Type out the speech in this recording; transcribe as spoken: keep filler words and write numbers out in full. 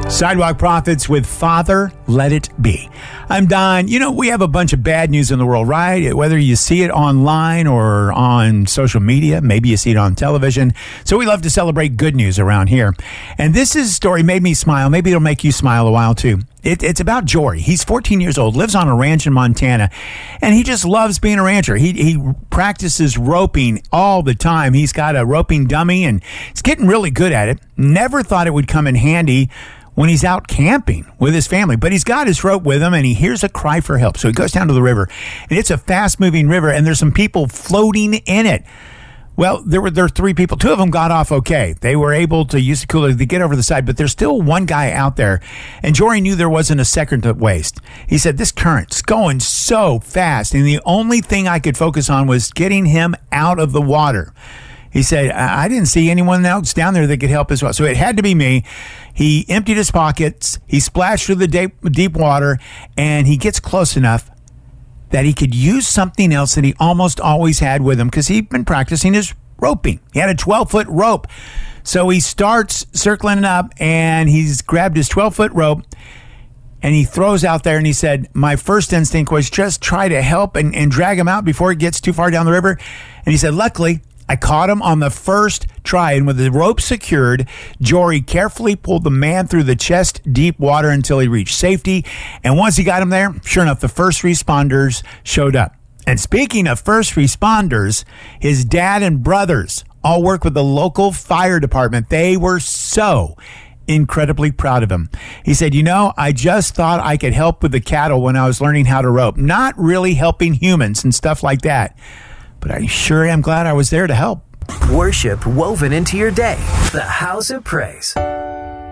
Sidewalk Prophets with Father, Let It Be. I'm Don. You know, we have a bunch of bad news in the world, right? Whether you see it online or on social media, maybe you see it on television. So we love to celebrate good news around here. And this is a story made me smile. Maybe it'll make you smile a while too. It, it's about Jory. He's fourteen years old, lives on a ranch in Montana, and he just loves being a rancher. He he practices roping all the time. He's got a roping dummy, and he's getting really good at it. Never thought it would come in handy when he's out camping with his family. But he's got his rope with him, and he hears a cry for help. So he goes down to the river, and it's a fast-moving river, and there's some people floating in it. Well, there were there were three people. Two of them got off okay. They were able to use the cooler to get over the side, but there's still one guy out there, and Jory knew there wasn't a second to waste. He said, this current's going so fast, and the only thing I could focus on was getting him out of the water. He said, I didn't see anyone else down there that could help as well. So it had to be me. He emptied his pockets. He splashed through the deep, deep water, and he gets close enough that he could use something else that he almost always had with him because he'd been practicing his roping. He had a twelve-foot rope. So he starts circling it up, and he's grabbed his twelve-foot rope, and he throws out there, and he said, my first instinct was just try to help and, and drag him out before he gets too far down the river. And he said, luckily, I caught him on the first try, and with the rope secured, Jory carefully pulled the man through the chest-deep water until he reached safety. And once he got him there, sure enough, the first responders showed up. And speaking of first responders, his dad and brothers all work with the local fire department. They were so incredibly proud of him. He said, you know, I just thought I could help with the cattle when I was learning how to rope, not really helping humans and stuff like that. But I sure am glad I was there to help. Worship woven into your day. The House of Praise.